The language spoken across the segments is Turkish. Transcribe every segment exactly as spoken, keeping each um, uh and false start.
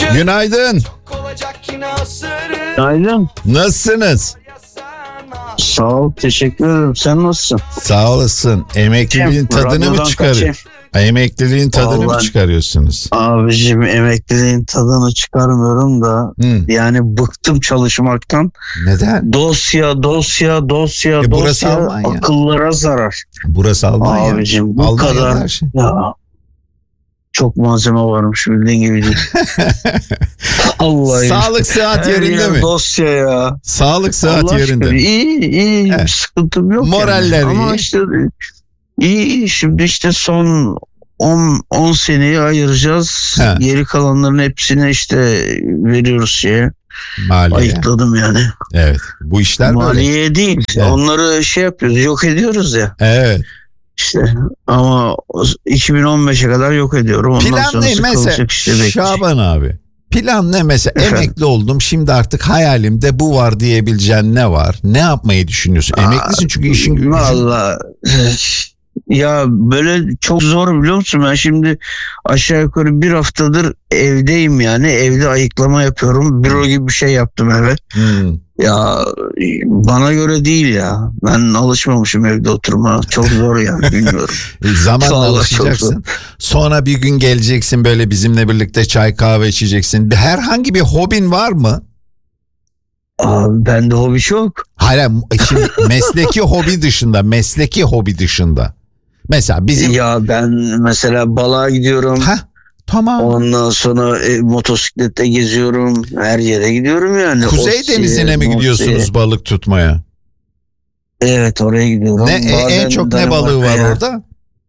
Günaydın. Günaydın. Nasılsınız? Sağ ol, teşekkür ederim. Sen nasılsın? Sağ olasın. Emekliliğin tadını mı çıkarıyor? Emekliliğin tadını Vallahi, mı çıkarıyorsunuz? Abicim emekliliğin tadını çıkarmıyorum da Hı. yani bıktım çalışmaktan. Neden? Dosya, dosya, dosya, E, burası dosya Almanya. akıllara zarar. Burası Almanya. Abicim bu Almanya'da kadar her şey. ya, çok malzeme varmış bildiğin gibi değil. Vallahi. Sağlık sıhhat Her yerinde yer mi? dosya ya. Sağlık sıhhat Allah yerinde aşkına, mi? İyi iyi He. bir sıkıntım yok. Moraller yani. Ama iyi. işte iyi iyi. Şimdi işte son on seneyi ayıracağız. He. Geri kalanların hepsini işte veriyoruz şeye. Maliye. Ayıkladım yani. Evet. Bu işler böyle. Maliye değil. Evet. Onları şey yapıyoruz. Yok ediyoruz ya. Evet. İşte ama iki bin on beşe kadar yok ediyorum. Ondan Plan sonra ne mesela? işte bekleyecek. Şaban abi. Plan ne mesela? Efendim? Emekli oldum. Şimdi artık hayalimde bu var diyebileceğin ne var? Ne yapmayı düşünüyorsun? Emeklisin çünkü işin gücün. Valla ya böyle çok zor biliyor musun? Ben şimdi aşağı yukarı bir haftadır evdeyim yani. Evde ayıklama yapıyorum. Büro gibi bir şey yaptım eve. Hmm. Ya bana göre değil ya. Ben alışmamışım evde oturma. Çok zor yani bilmiyorum. Zamanla Vallahi alışacaksın. Sonra bir gün geleceksin böyle bizimle birlikte çay kahve içeceksin. Herhangi bir hobin var mı? Abi bende hobi çok. Hayır, şimdi mesleki hobi dışında, mesleki hobi dışında. Mesela bizim... Ya ben mesela balığa gidiyorum. Hah, tamam. Ondan sonra e, motosiklette geziyorum. Her yere gidiyorum yani. Kuzey Osya'ya, Denizi'ne mi gidiyorsunuz Mosya'ya. balık tutmaya? Evet, oraya gidiyorum. Ne, en Bazen çok ne balığı var Danimarka'ya. orada?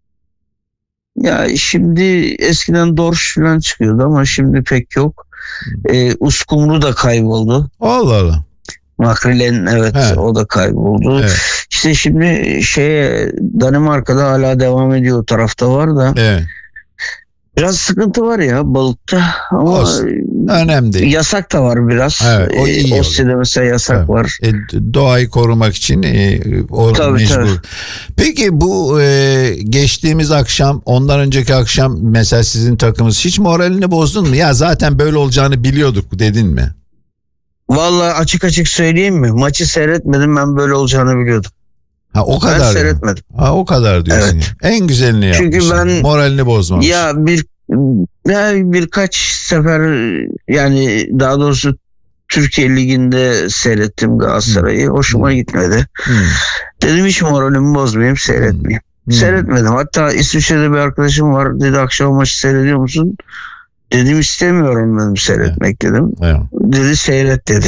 Ya şimdi eskiden dorş falan çıkıyordu ama şimdi pek yok. E, uskumru da kayboldu. Allah Allah. Makrelen evet He. o da kayboldu. Evet. İşte şimdi şeye Danimarka'da hala devam ediyor, o tarafta var da. Evet. Biraz sıkıntı var ya balıkta ama Olsun. Önemli değil. yasak da var biraz. Evet, o iyi e, olur. Osya'da mesela yasak Evet. var. E, doğayı korumak için e, o Tabii, mecbur. tabii. Peki bu e, geçtiğimiz akşam, ondan önceki akşam mesela sizin takımınız hiç moralini bozdun mu? Ya zaten böyle olacağını biliyorduk dedin mi? Vallahi açık açık söyleyeyim mi? Maçı seyretmedim, ben böyle olacağını biliyordum. Ha o Ben kadar. Yani. seyretmedim. Ha o kadar diyorsun. Evet. Yani. En güzelini Çünkü yapmışsın. ben- Moralini bozmamış. Ya bir ya birkaç sefer yani daha doğrusu Türkiye Ligi'nde seyrettim Galatasaray'ı. Hoşuma Hmm. gitmedi. Hmm. Dedim hiç moralimi bozmayayım, seyretmeyeyim. Hmm. Seyretmedim. Hatta İsviçre'de bir arkadaşım var. Dedi akşam maçı seyrediyor musun? Dedim istemiyorum dedim seyretmek dedim. Evet. Dedi seyret dedi.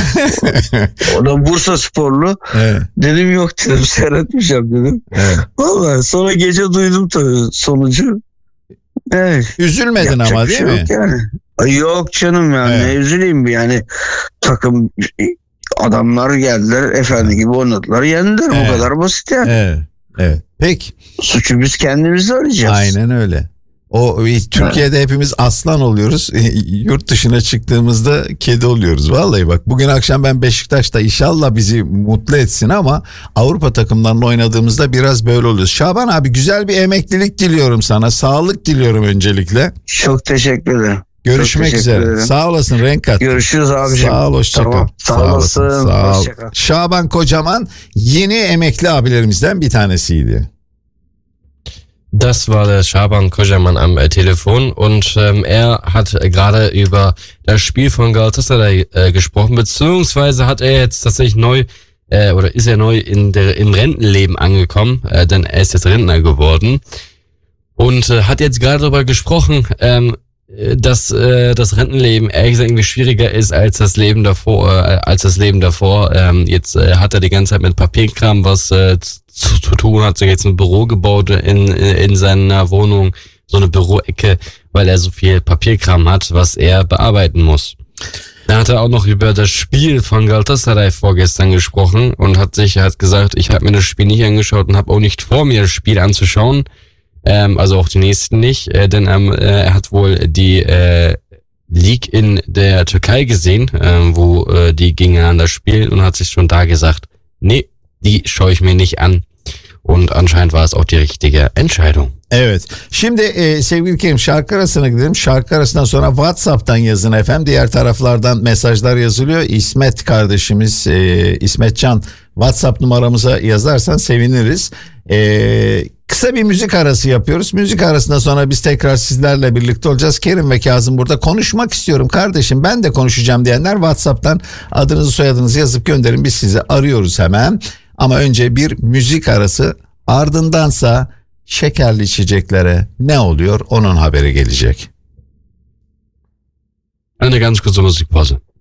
O da Bursa sporlu. Evet. Dedim yok dedim, seyretmeyeceğim dedim. Evet. Vallahi sonra gece duydum tabii sonucu. Evet. Üzülmedin Yapacak ama bir değil şey mi? yok yani. Ay yok canım yani, Evet. ne üzüleyim yani, takım adamlar geldiler efendi gibi oynadılar, yendiler, Evet. bu kadar basit yani. Evet. Evet. Peki. Suçu biz kendimizde arayacağız. Aynen öyle. O Türkiye'de hepimiz aslan oluyoruz. Yurt dışına çıktığımızda kedi oluyoruz. Vallahi bak bugün akşam ben Beşiktaş'ta inşallah bizi mutlu etsin ama Avrupa takımlarında oynadığımızda biraz böyle oluyoruz. Şaban abi güzel bir emeklilik diliyorum sana. Sağlık diliyorum öncelikle. Çok teşekkür ederim. Görüşmek teşekkür üzere. ederim. Sağ olasın, renk kattın. Görüşürüz abicim. Sağ ol, hoşça kal. Tamam, sağ olasın, Sağ ol. hoşça kal. Şaban Kocaman yeni emekli abilerimizden bir tanesiydi. Das war der Şaban Kocaman am äh, Telefon und ähm, er hat äh, gerade über das Spiel von Galatasaray äh, gesprochen, beziehungsweise hat er jetzt tatsächlich neu äh, oder ist er neu in der, im Rentenleben angekommen, äh, denn er ist jetzt Rentner geworden und äh, hat jetzt gerade darüber gesprochen, ähm, dass äh, das Rentenleben ehrlich gesagt irgendwie schwieriger ist als das Leben davor. Äh, als das Leben davor. Ähm, jetzt äh, hat er die ganze Zeit mit Papierkram was äh, zu, zu tun, hat sich jetzt ein Büro gebaut in, in, in seiner Wohnung, so eine Büroecke, weil er so viel Papierkram hat, was er bearbeiten muss. Dann hat er auch noch über das Spiel von Galatasaray vorgestern gesprochen und hat sich hat gesagt, ich habe mir das Spiel nicht angeschaut und habe auch nicht vor, mir das Spiel anzuschauen. Ähm, also auch die nächsten nicht, äh, denn ähm, äh, er hat wohl die äh, League in der Türkei gesehen, äh, wo äh, die gegeneinander spielen und hat sich schon da gesagt, nee, die schaue ich mir nicht an. Und anscheinend war es auch die richtige Entscheidung. Evet. Şimdi e, sevgili Kerim, şarkı arasına gidelim. Şarkı arasından sonra WhatsApp'tan yazın efendim. Diğer taraflardan mesajlar yazılıyor. İsmet kardeşimiz, e, İsmet Can, WhatsApp numaramıza yazarsan seviniriz. E, kısa bir müzik arası yapıyoruz. Müzik arasından sonra biz tekrar sizlerle birlikte olacağız. Kerim ve Kazım burada. Konuşmak istiyorum kardeşim, ben de konuşacağım diyenler WhatsApp'tan adınızı soyadınızı yazıp gönderin. Biz sizi arıyoruz hemen. Ama önce bir müzik arası, ardındansa şekerli içeceklere ne oluyor onun haberi gelecek. Eine ganz kurze Musikpause.